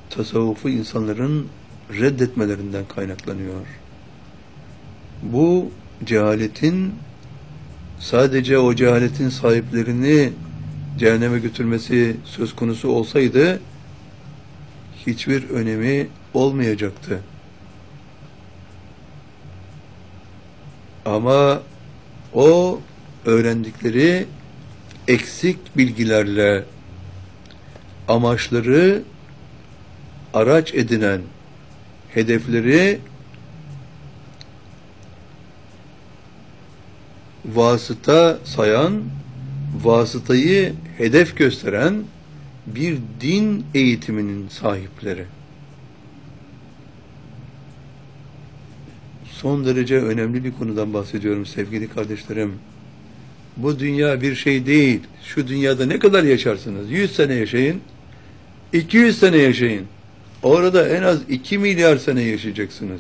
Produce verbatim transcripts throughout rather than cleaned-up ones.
tasavvufu insanların reddetmelerinden kaynaklanıyor. Bu cehaletin, sadece o cehaletin sahiplerini cehenneme götürmesi söz konusu olsaydı hiçbir önemi olmayacaktı. Ama o öğrendikleri eksik bilgilerle amaçları araç edinen, hedefleri vasıta sayan, vasıtayı hedef gösteren bir din eğitiminin sahipleri. Son derece önemli bir konudan bahsediyorum sevgili kardeşlerim. Bu dünya bir şey değil. Şu dünyada ne kadar yaşarsınız? yüz sene yaşayın, iki yüz sene yaşayın. Orada en az iki milyar sene yaşayacaksınız.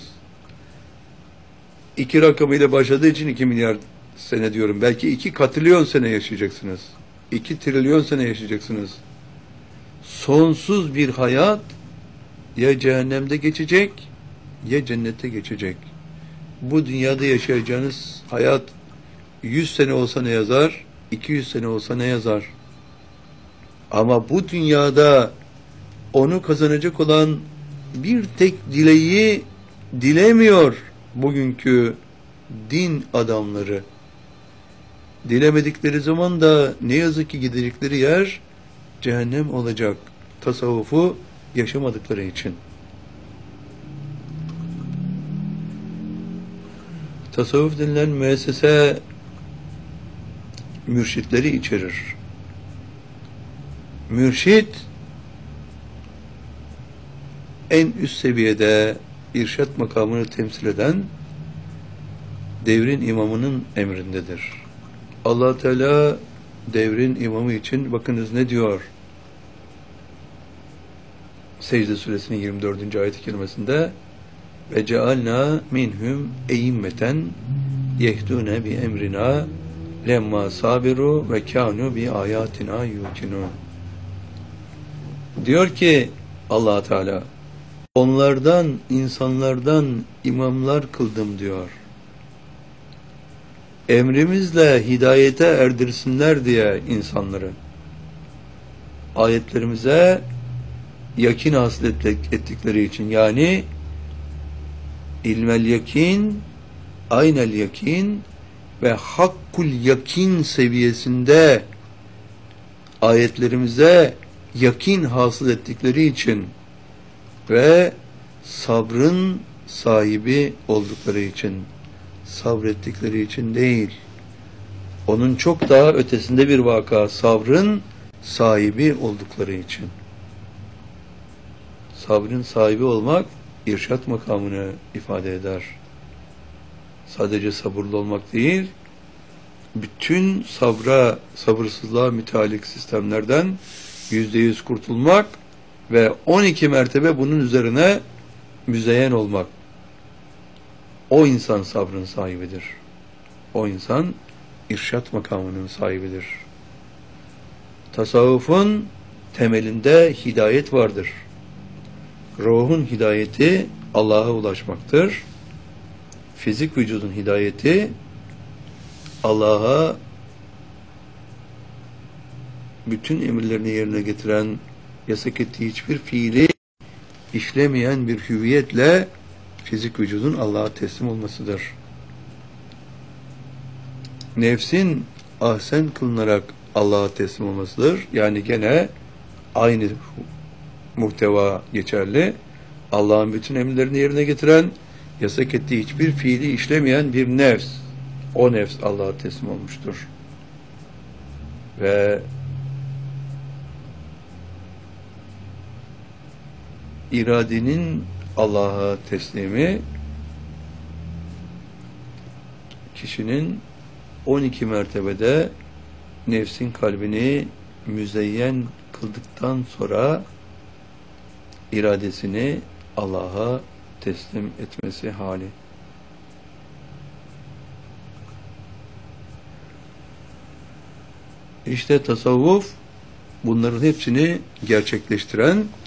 İki rakamıyla başladığı için iki milyar sene diyorum. Belki iki katrilyon sene yaşayacaksınız. iki trilyon sene yaşayacaksınız. Sonsuz bir hayat ya cehennemde geçecek ya cennette geçecek. Bu dünyada yaşayacağınız hayat yüz sene olsa ne yazar? iki yüz sene olsa ne yazar? Ama bu dünyada onu kazanacak olan bir tek dileği dilemiyor bugünkü din adamları. Dilemedikleri zaman da ne yazık ki gidecekleri yer cehennem olacak. Tasavvufu yaşamadıkları için. Tasavvuf denilen müessese mürşitleri içerir. Mürşit en üst seviyede irşat makamını temsil eden devrin imamının emrindedir. Allah Teala devrin imamı için bakınız ne diyor? Secde suresinin yirmi dördüncü ayet-i kerimesinde ve cealna minhum e'immeten yehdune bi emrina lemma sabiru ve kanu bi ayatina yuqinun. Diyor ki Allah Teala, onlardan, insanlardan imamlar kıldım diyor. Emrimizle hidayete erdirsinler diye insanları. Ayetlerimize yakin hasıl ettikleri için, yani ilmel yakin, aynel yakin ve hakkul yakin seviyesinde ayetlerimize yakin hasıl ettikleri için ve sabrın sahibi oldukları için, sabrettikleri için değil, onun çok daha ötesinde bir vaka, sabrın sahibi oldukları için. Sabrın sahibi olmak irşat makamını ifade eder. Sadece sabırlı olmak değil, bütün sabra, sabırsızlığa müteallik sistemlerden yüzde yüz kurtulmak ve on iki mertebe bunun üzerine müzeyyen olmak. O insan sabrın sahibidir. O insan irşat makamının sahibidir. Tasavvufun temelinde hidayet vardır. Ruhun hidayeti Allah'a ulaşmaktır. Fizik vücudun hidayeti Allah'a bütün emirlerini yerine getiren, yasak ettiği hiçbir fiili işlemeyen bir hüviyetle fizik vücudun Allah'a teslim olmasıdır. Nefsin ahsen kılınarak Allah'a teslim olmasıdır. Yani gene aynı muhteva geçerli. Allah'ın bütün emirlerini yerine getiren, yasak ettiği hiçbir fiili işlemeyen bir nefs. O nefs Allah'a teslim olmuştur. Ve iradenin Allah'a teslimi kişinin on iki mertebede nefsin kalbini müzeyyen kıldıktan sonra iradesini Allah'a teslim etmesi hali. İşte tasavvuf bunların hepsini gerçekleştiren